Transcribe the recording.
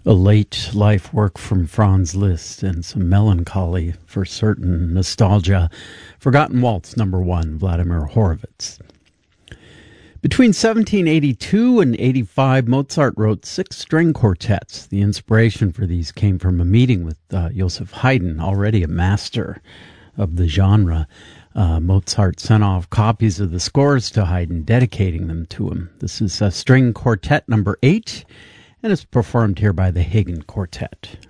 A late life work from Franz Liszt and some melancholy, for certain, nostalgia. Forgotten Waltz, number 1, Vladimir Horowitz. Between 1782 and 85, Mozart wrote 6 string quartets. The inspiration for these came from a meeting with Joseph Haydn, already a master of the genre. Mozart sent off copies of the scores to Haydn, dedicating them to him. This is string quartet number 8, and it's performed here by the Hagen Quartet.